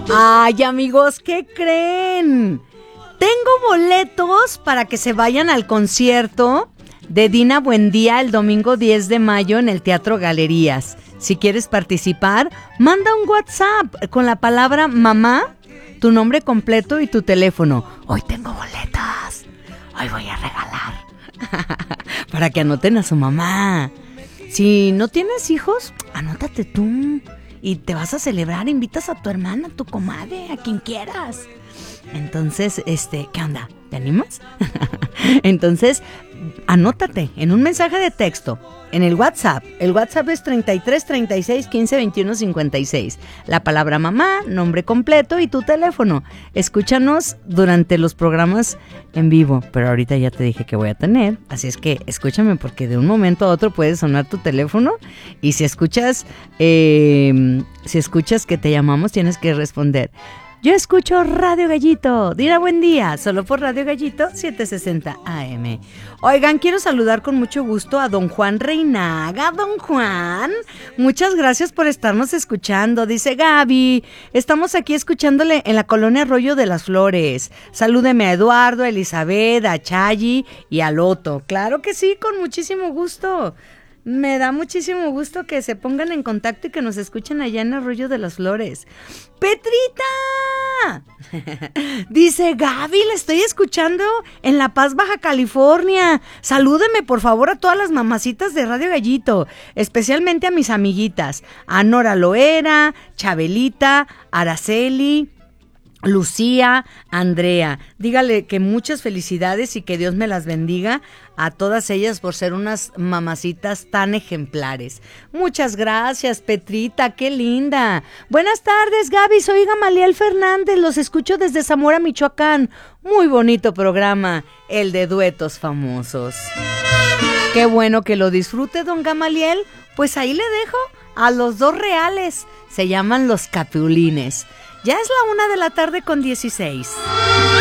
Ay, amigos, ¿qué creen? Tengo boletos para que se vayan al concierto de Dina Buendía el domingo 10 de mayo en el Teatro Galerías. Si quieres participar, manda un WhatsApp con la palabra mamá, tu nombre completo y tu teléfono. Hoy tengo boletos. Hoy voy a regalar. Para que anoten a su mamá. Si no tienes hijos, anótate tú. Y te vas a celebrar, invitas a tu hermana, a tu comadre, a quien quieras. Entonces, ¿qué onda? ¿Te animas? Entonces, anótate en un mensaje de texto, en el WhatsApp. El WhatsApp es 33 36 15 21 56. La palabra mamá, nombre completo y tu teléfono. Escúchanos durante los programas en vivo, pero ahorita ya te dije que voy a tener, así es que escúchame porque de un momento a otro puede sonar tu teléfono y si escuchas que te llamamos tienes que responder. Yo escucho Radio Gallito. Dina buen día, solo por Radio Gallito 760 AM. Oigan, quiero saludar con mucho gusto a don Juan Reinaga. Don Juan, muchas gracias por estarnos escuchando. Dice Gaby, estamos aquí escuchándole en la colonia Arroyo de las Flores. Salúdeme a Eduardo, a Elizabeth, a Chayi y a Loto. Claro que sí, con muchísimo gusto. Me da muchísimo gusto que se pongan en contacto y que nos escuchen allá en Arroyo de las Flores. ¡Petrita! Dice Gaby, la estoy escuchando en La Paz, Baja California. Salúdeme, por favor, a todas las mamacitas de Radio Gallito, especialmente a mis amiguitas, a Nora Loera, Chabelita, Araceli, Lucía, Andrea. Dígale que muchas felicidades y que Dios me las bendiga a todas ellas por ser unas mamacitas tan ejemplares. Muchas gracias, Petrita, qué linda. Buenas tardes, Gaby, soy Gamaliel Fernández, los escucho desde Zamora, Michoacán. Muy bonito programa, el de duetos famosos. Qué bueno que lo disfrute, don Gamaliel. Pues ahí le dejo a los dos reales. Se llaman Los Capulines. Ya es la 1:16 p.m.